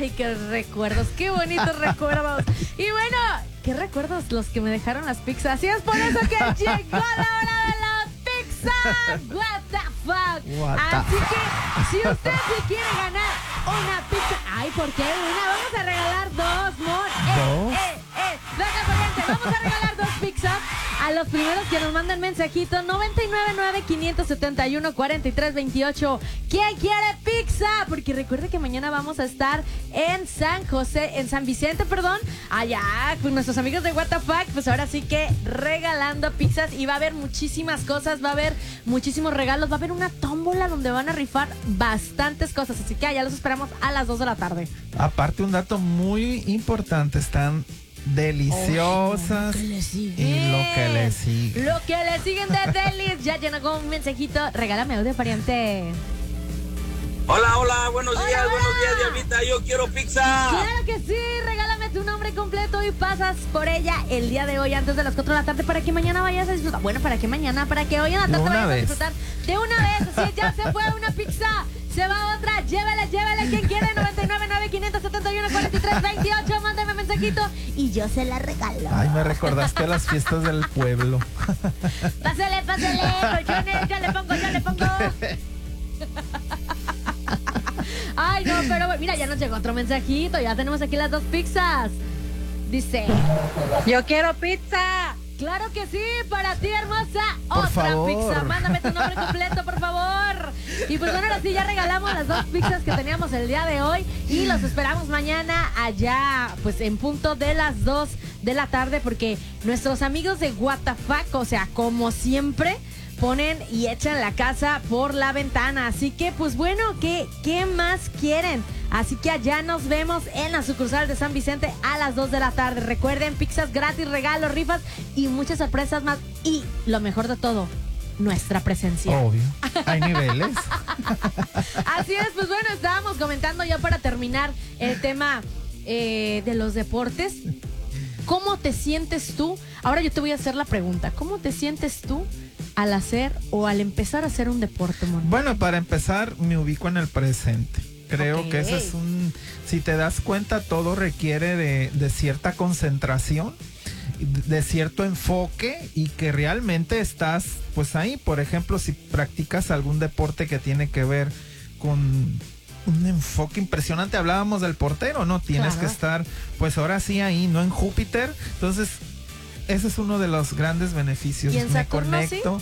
Ay, qué recuerdos, qué bonitos recuerdos. Y bueno, qué recuerdos los que me dejaron las pizzas. Y es por eso que llegó la hora de la pizza. What the fuck. Así que si usted se quiere ganar una pizza, ay, ¿por qué una? Vamos a regalar dos, mon. ¿Dos? Venga, corriente, vamos a regalar dos pizzas a los primeros que nos manden mensajito 999-571-4328. ¿Quién quiere pizza? Porque recuerde que mañana vamos a estar en San Vicente, allá con nuestros amigos de What the Fuck. Pues ahora sí que regalando pizzas y va a haber muchísimas cosas, va a haber muchísimos regalos, va a haber una tómbola donde van a rifar bastantes cosas, así que allá los esperamos a las 2 de la tarde. Aparte, un dato muy importante, están deliciosas. Lo que le sigue. Y lo que le sigue. Lo que le siguen de Delis. Ya llegó un mensajito. Regálame audio, pariente. Hola, buenos días, Diablita, yo quiero pizza. Claro que sí, regálame tu nombre completo y pasas por ella el día de hoy antes de las 4 de la tarde para que mañana vayas a disfrutar. Bueno, para que mañana, para que hoy en la tarde vayas a disfrutar de una vez. Así ya se fue una pizza, se va otra, llévele. ¿Quién quiere? 999-571-4328, mándame mensajito y yo se la regalo. Ay, me recordaste a las fiestas del pueblo. Pásale, colchones, yo le pongo. Ay, no, pero mira, ya nos llegó otro mensajito. Ya tenemos aquí las dos pizzas. Dice: yo quiero pizza. Claro que sí, para ti, hermosa. Por otra favor. Pizza. Mándame tu nombre completo, por favor. Y pues bueno, ahora sí, ya regalamos las dos pizzas que teníamos el día de hoy. Y los esperamos mañana allá, pues en punto de las 2 de la tarde. Porque nuestros amigos de What the Fuck, o sea, como siempre, ponen y echan la casa por la ventana. Así que, pues bueno, ¿qué más quieren? Así que allá nos vemos en la sucursal de San Vicente a las 2 de la tarde. Recuerden, pizzas gratis, regalos, rifas y muchas sorpresas más. Y lo mejor de todo, nuestra presencia. Obvio, hay niveles. Así es, pues bueno, estábamos comentando ya para terminar el tema de los deportes. ¿Cómo te sientes tú? Ahora yo te voy a hacer la pregunta. ¿Cómo te sientes tú al hacer o al empezar a hacer un deporte, Mon? Bueno, para empezar, me ubico en el presente. Creo que ese es si te das cuenta, todo requiere de cierta concentración, de cierto enfoque y que realmente estás pues ahí. Por ejemplo, si practicas algún deporte que tiene que ver con un enfoque impresionante, hablábamos del portero, ¿no? Tienes que estar pues ahora sí ahí, no en Júpiter. Entonces, ese es uno de los grandes beneficios. ¿Y en Saturno, conecto,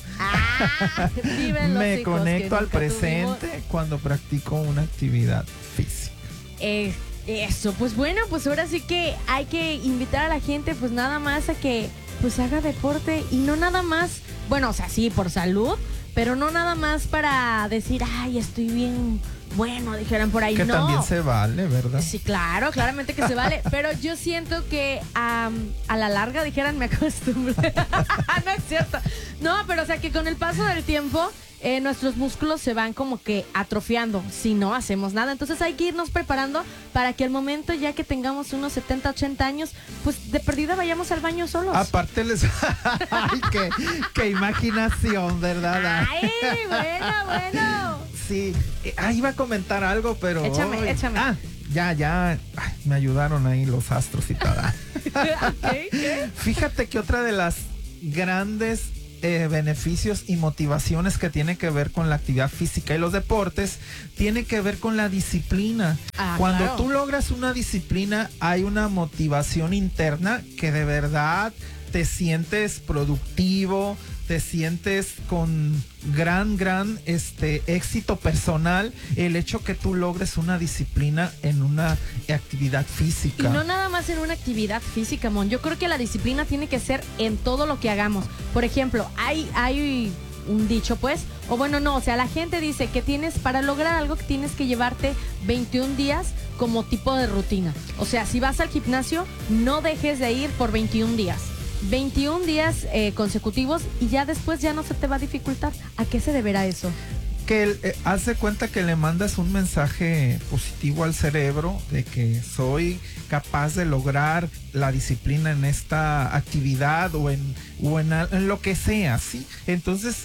sí? me conecto al presente cuando practico una actividad física. Eso, pues bueno, pues ahora sí que hay que invitar a la gente pues nada más a que pues haga deporte y no nada más, bueno, o sea, sí, por salud, pero no nada más para decir, ay, estoy bien, bueno, dijeran por ahí, que no. También se vale, ¿verdad? Sí, claro, claramente que se vale, pero yo siento que a la larga, dijeran, me acostumbré. No es cierto. No, pero o sea que con el paso del tiempo nuestros músculos se van como que atrofiando si no hacemos nada. Entonces hay que irnos preparando para que al momento ya que tengamos unos 70, 80 años, pues de perdida vayamos al baño solos. Aparte ay, qué imaginación, ¿verdad? Ay, bueno. Sí, iba a comentar algo, pero... Échame. Ya, ay, me ayudaron ahí los astros y todo. ¿Qué? Fíjate que otra de las grandes beneficios y motivaciones que tiene que ver con la actividad física y los deportes tiene que ver con la disciplina. Cuando tú logras una disciplina, hay una motivación interna que de verdad te sientes productivo, te sientes con gran éxito personal, el hecho que tú logres una disciplina en una actividad física. Y no nada más en una actividad física, Mon. Yo creo que la disciplina tiene que ser en todo lo que hagamos. Por ejemplo, hay un dicho, pues, o bueno, no, o sea, la gente dice que para lograr algo que tienes que llevarte 21 días como tipo de rutina. O sea, si vas al gimnasio, no dejes de ir por 21 días. 21 días consecutivos y ya después ya no se te va a dificultar. ¿A qué se deberá eso? Que hace cuenta que le mandas un mensaje positivo al cerebro de que soy capaz de lograr la disciplina en esta actividad o en lo que sea, ¿sí? Entonces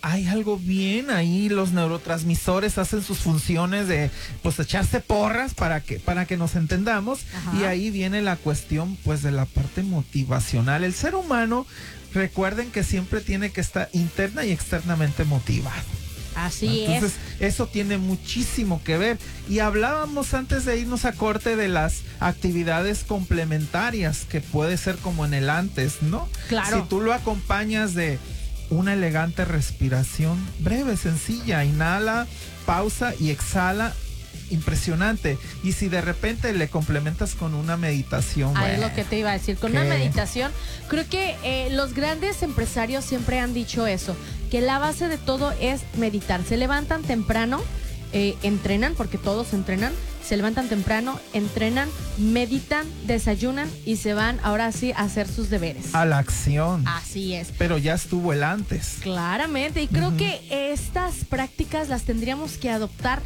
hay algo bien ahí, los neurotransmisores hacen sus funciones de pues echarse porras para que nos entendamos. Ajá. Y ahí viene la cuestión pues de la parte motivacional. El ser humano, recuerden que siempre tiene que estar interna y externamente motivado. Así Entonces, eso tiene muchísimo que ver. Y hablábamos antes de irnos a corte de las actividades complementarias, que puede ser como en el antes, ¿no? Claro. Si tú lo acompañas de una elegante respiración breve, sencilla, inhala, pausa y exhala, impresionante. Y si de repente le complementas con una meditación, es lo que te iba a decir, con una meditación. Creo que los grandes empresarios siempre han dicho eso, que la base de todo es meditar. Se levantan temprano, entrenan, porque todos entrenan, se levantan temprano, entrenan, meditan, desayunan y se van ahora sí a hacer sus deberes. A la acción. Así es. Pero ya estuvo el antes. Claramente, y creo que estas prácticas las tendríamos que adoptar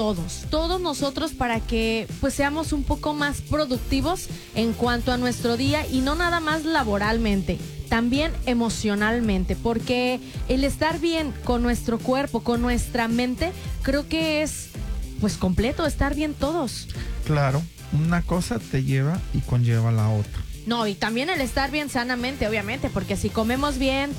todos nosotros, para que pues seamos un poco más productivos en cuanto a nuestro día, y no nada más laboralmente, también emocionalmente, porque el estar bien con nuestro cuerpo, con nuestra mente, creo que es pues completo, estar bien todos. Claro, una cosa te lleva y conlleva la otra. No, y también el estar bien sanamente, obviamente, porque si comemos bien,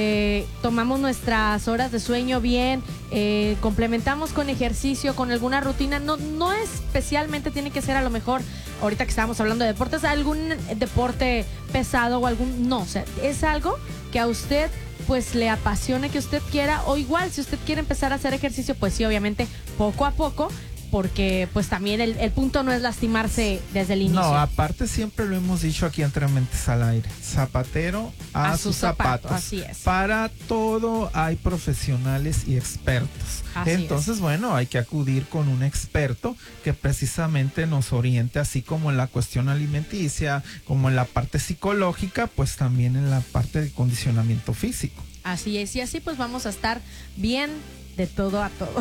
tomamos nuestras horas de sueño bien, complementamos con ejercicio, con alguna rutina, no especialmente tiene que ser, a lo mejor, ahorita que estábamos hablando de deportes, algún deporte pesado o no, o sea, es algo que a usted pues le apasione, que usted quiera, o igual si usted quiere empezar a hacer ejercicio, pues sí, obviamente poco a poco, porque pues también el punto no es lastimarse desde el inicio. No, aparte siempre lo hemos dicho aquí entre Mentes al Aire, zapatero a sus zapatos. Así es. Para todo hay profesionales y expertos. Así Entonces, es. Bueno, hay que acudir con un experto que precisamente nos oriente, así como en la cuestión alimenticia, como en la parte psicológica, pues también en la parte de condicionamiento físico. Así es, y así pues vamos a estar bien de todo a todo.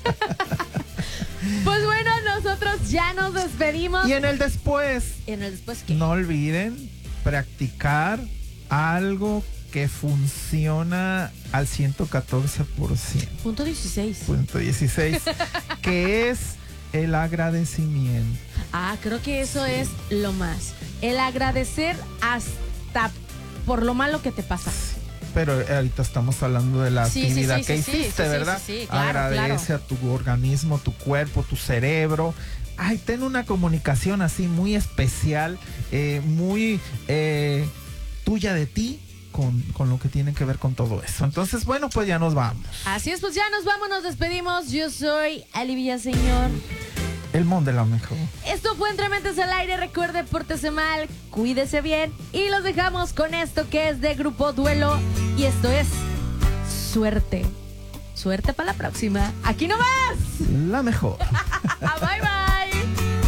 Pues bueno, nosotros ya nos despedimos. Y en el después. ¿En el después qué? No olviden practicar algo que funciona al 114%. Punto 16. Punto 16. Que es el agradecimiento. Creo que eso es lo más. El agradecer hasta por lo malo que te pasa. Pero ahorita estamos hablando de la actividad que hiciste, ¿verdad? Sí, claro, agradece a tu organismo, tu cuerpo, tu cerebro. Ay, ten una comunicación así muy especial, muy tuya de ti, con lo que tiene que ver con todo eso. Entonces, bueno, pues ya nos vamos. Así es, pues ya nos vamos, nos despedimos. Yo soy Ali Villaseñor. El Mon de la Mejor. Esto fue Entre Mentes al Aire. Recuerde, pórtese mal, cuídese bien. Y los dejamos con esto que es de Grupo Duelo. Y esto es Suerte. Suerte para la próxima. Aquí nomás. La Mejor. Bye, bye.